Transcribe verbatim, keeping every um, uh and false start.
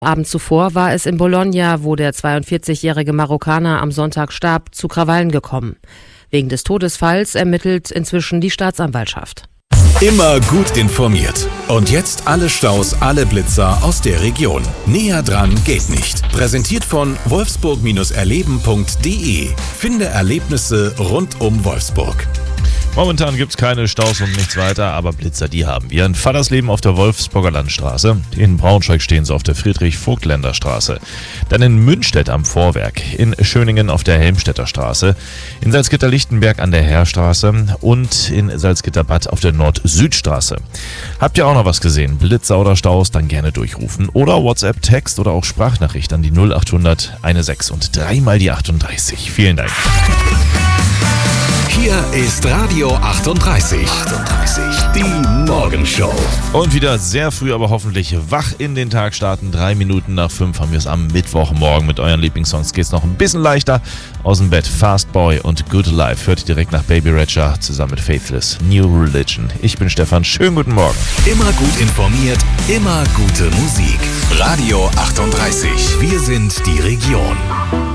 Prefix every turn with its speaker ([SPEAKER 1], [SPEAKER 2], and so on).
[SPEAKER 1] Abend zuvor war es in Bologna, wo der zweiundvierzigjährige Marokkaner am Sonntag starb, zu Krawallen gekommen. Wegen des Todesfalls ermittelt inzwischen die Staatsanwaltschaft.
[SPEAKER 2] Immer gut informiert. Und jetzt alle Staus, alle Blitzer aus der Region. Näher dran geht nicht. Präsentiert von wolfsburg erleben punkt de. Finde Erlebnisse rund um Wolfsburg.
[SPEAKER 3] Momentan gibt es keine Staus und nichts weiter, aber Blitzer, die haben wir. In Vatersleben auf der Wolfsburger Landstraße. In Braunschweig stehen sie auf der Friedrich-Vogt-Länder-Straße. Dann in Münstedt am Vorwerk. In Schöningen auf der Helmstedter Straße. In Salzgitter-Lichtenberg an der Heerstraße. Und in Salzgitter-Bad auf der Nord-Süd-Straße. Habt ihr auch noch was gesehen? Blitzer oder Staus? Dann gerne durchrufen. Oder WhatsApp, Text oder auch Sprachnachricht an die null achthundert sechzehn und dreimal die achtunddreißig. Vielen Dank.
[SPEAKER 2] Hier ist Radio achtunddreißig. achtunddreißig, die Morgenshow.
[SPEAKER 3] Und wieder sehr früh, aber hoffentlich wach in den Tag starten. Drei Minuten nach fünf haben wir es am Mittwochmorgen. Mit euren Lieblingssongs geht es noch ein bisschen leichter. Aus dem Bett Fast Boy und Good Life. Hört ihr direkt nach Baby Rexha zusammen mit Faithless. New Religion. Ich bin Stefan. Schönen guten Morgen.
[SPEAKER 2] Immer gut informiert, immer gute Musik. Radio achtunddreißig. Wir sind die Region.